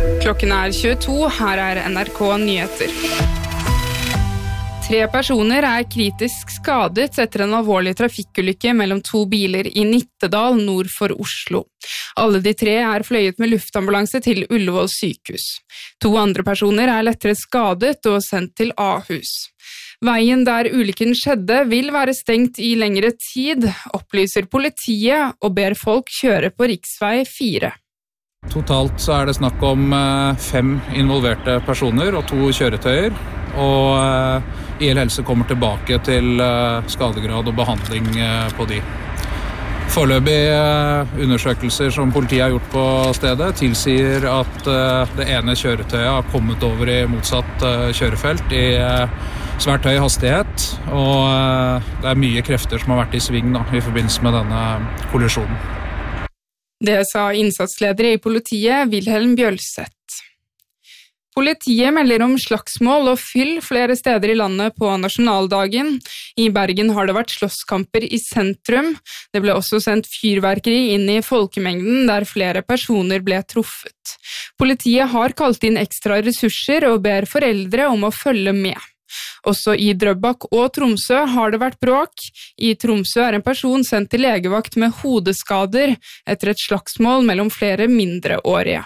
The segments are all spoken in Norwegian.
Klokken 22, her NRK Nyheter. 3 personer kritisk skadet etter en alvorlig trafikkulykke mellom 2 biler i Nittedal nord for Oslo. Alle de 3 fløyet med luftambulanse til Ullevål sykehus. 2 andre personer lettere skadet og sendt til Ahus. Veien der ulykken skjedde vil være stengt i lengre tid, opplyser politiet og ber folk kjøre på riksvei 4. Totalt så det snakk om 5 involverte personer og 2 kjøretøyer, og IL Helse kommer tilbake til skadegrad og behandling på de. Foreløpige undersøkelser som politiet har gjort på stedet tilsier at det ene kjøretøyet har kommet over i motsatt kjørefelt i svært høy hastighet, og det mye krefter som har vært i sving i forbindelse med denne kollisjonen. Det sa innsatsleder i politiet, Wilhelm Bjølseth. Politiet melder om slagsmål og fyll flere steder i landet på nasjonaldagen. I Bergen har det vært slåsskamper i sentrum. Det ble også sendt fyrverkeri inn i folkemengden der flere personer ble truffet. Politiet har kalt inn ekstra ressurser og ber foreldre om å følge med. Også i Drøbak og Tromsø har det vært bråk. I Tromsø en person sendt til legevakt med hodeskader etter et slagsmål mellom flere mindreårige.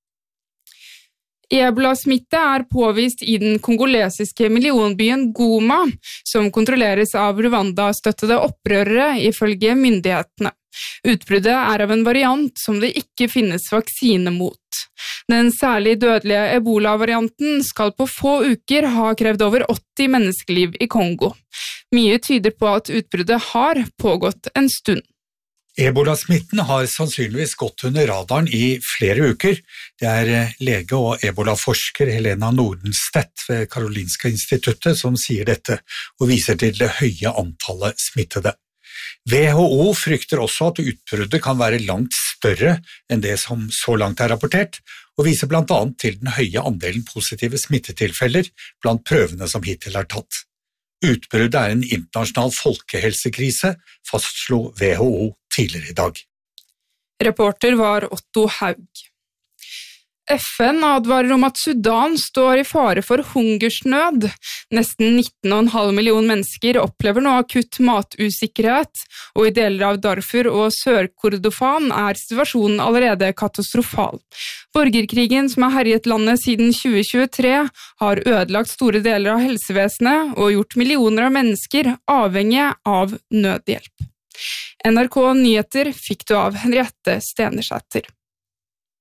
Ebola-smitte påvist i den kongolesiske millionbyen Goma, som kontrolleres av Rwanda-støttede opprørere ifølge myndighetene. Utbruddet av en variant som det ikke finnes vaksine mot. Den særlig dødelige Ebola-varianten skal på få uker ha krevd over 80 menneskeliv i Kongo. Mye tyder på at utbruddet har pågått en stund. Ebola-smitten har sannsynligvis gått under radaren i flere uker. Det lege og ebola-forsker Helena Nordenstedt ved Karolinska instituttet som sier dette, og viser til det høye antallet smittede. WHO frykter også at utbruddet kan være langt større enn det som så langt rapportert, og viser blant annet til den høye andelen positive smittetilfeller blant prøvene som hittil tatt. Utbruddet en internasjonal folkehelsekrise, fastslo WHO tidligere i dag. Reporter var Otto Haug. FN advarer om at Sudan står i fare for hungersnød. Nesten 19,5 millioner mennesker opplever nå akutt matusikkerhet, og i deler av Darfur og Sør-Kordofan situasjonen allerede katastrofal. Borgerkrigen som har herjet landet siden 2023 har ødelagt store deler av helsevesenet og gjort millioner av mennesker avhengige av nødhjelp. NRK Nyheter fikk du av Henriette Stenersæter.